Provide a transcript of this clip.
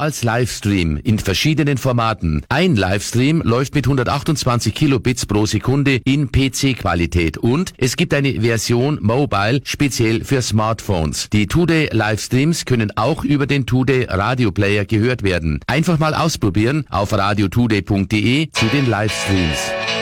als Livestream in verschiedenen Formaten. Ein Livestream läuft mit 128 Kilobits pro Sekunde in PC-Qualität und es gibt eine Version Mobile speziell für Smartphones. Die Today Livestreams können auch über den Today Radio Player gehört werden. Einfach mal ausprobieren auf radiotoday.de zu den Livestreams.